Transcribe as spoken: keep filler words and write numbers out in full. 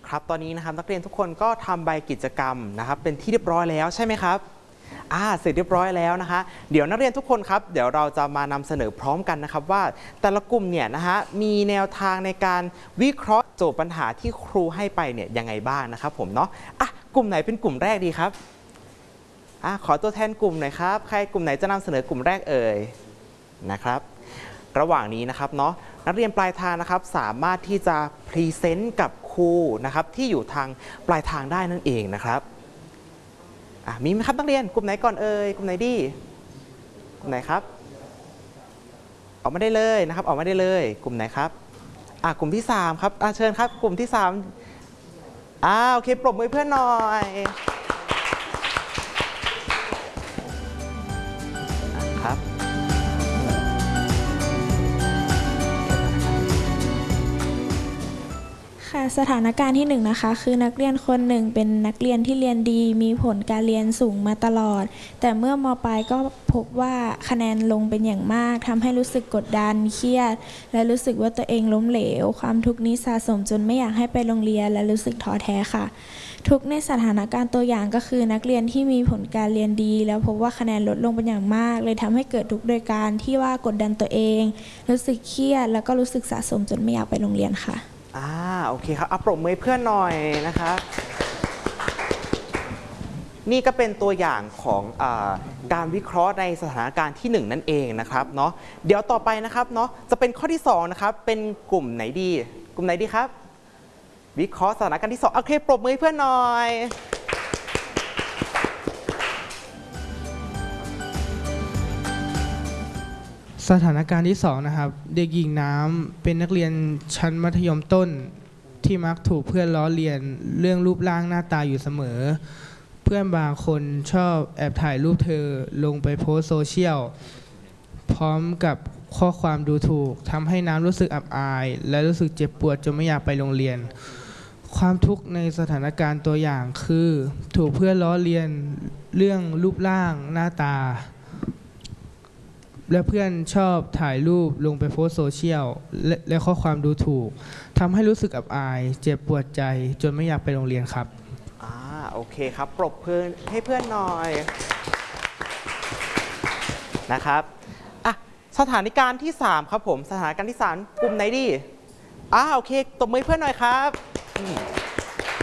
ครับตอนนี้นะครับนักเรียนทุกคนก็ทำใบกิจกรรมนะครับเป็นที่เรียบร้อยแล้วใช่ไหมครับอ่าเสร็จเรียบร้อยแล้วนะคะเดี๋ยวนักเรียนทุกคนครับเดี๋ยวเราจะมานำเสนอพร้อมกันนะครับว่าแต่ละกลุ่มเนี่ยนะฮะมีแนวทางในการวิเคราะห์โจทย์ปัญหาที่ครูให้ไปเนี่ยยังไงบ้างนะครับผมเนาะอ่ะกลุ่มไหนเป็นกลุ่มแรกดีครับอ่ะขอตัวแทนกลุ่มหน่อยครับใครกลุ่มไหนจะนำเสนอกลุ่มแรกเอ่ยนะครับระหว่างนี้นะครับเนาะนักเรียนปลายทางนะครับสามารถที่จะพรีเซนต์กับครูนะครับที่อยู่ทางปลายทางได้นั่นเองนะครับมีไหมครับนักเรียนกลุ่มไหนก่อนเอ่ยกลุ่มไหนดีกลุ่มไหนครับออกมาได้เลยนะครับออกมาได้เลยกลุ่มไหนครับอ่ากลุ่มที่สามครับอ่าเชิญครับกลุ่มที่สามอ่าโอเคปรบมือเพื่อนหน่อยครับสถานการณ์ที่หนึ่งนะคะคือนักเรียนคนหนึ่งเป็นนักเรียนที่เรียนดีมีผลการเรียนสูงมาตลอดแต่เมื่อม.ปลายก็พบว่าคะแนนลงเป็นอย่างมากทำให้รู้สึกกดดันเครียดและรู้สึกว่าตัวเองล้มเหลวความทุกข์นี้สะสมจนไม่อยากให้ไปโรงเรียนและรู้สึกท้อแท้ค่ะทุกในสถานการณ์ตัวอย่างก็คือนักเรียนที่มีผลการเรียนดีแล้วพบว่าคะแนนลดลงเป็นอย่างมากเลยทำให้เกิดทุกข์โดยการที่ว่ากดดันตัวเองรู้สึกเครียดแล้วก็รู้สึกสะสมจนไม่อยากไปโรงเรียนค่ะอ่าโอเคครับเอาปรบมือเพื่อนหน่อยนะครับนี่ก็เป็นตัวอย่างของอาการวิเคราะห์ในสถานการณ์ที่หนึ่งนั่นเองนะครับเนาะเดี๋ยวต่อไปนะครับเนาะจะเป็นข้อที่สองนะครับเป็นกลุ่มไหนดีกลุ่มไหนดีครับวิเคราะห์สถานการณ์ที่สองโอเคปรบมือเพื่อนหน่อยสถานการณ์ที่สองนะครับเด็กหญิงน้ำเป็นนักเรียนชั้นมัธยมต้นที่มักถูกเพื่อนล้อเลียนเรื่องรูปร่างหน้าตาอยู่เสมอเพื่อนบางคนชอบแอบถ่ายรูปเธอลงไปโพสโซเชียลพร้อมกับข้อความดูถูกทำให้น้ำรู้สึกอับอายและรู้สึกเจ็บปวดจนไม่อยากไปโรงเรียนความทุกข์ในสถานการณ์ตัวอย่างคือถูกเพื่อนล้อเลียนเรื่องรูปร่างหน้าตาและเพื่อนชอบถ่ายรูปลงไปโพสโซเชียลและและข้อความดูถูกทำให้รู้สึกอับอายเจ็บปวดใจจนไม่อยากไปโรงเรียนครับอ่าโอเคครับปรบเพื่อนให้เพื่อนหน่อยนะครับอ่ะสถานการณ์ที่สามครับผมสถานการณ์ที่สามกลุ่มไหนดีอ่าโอเคตบมือเพื่อนหน่อยครับ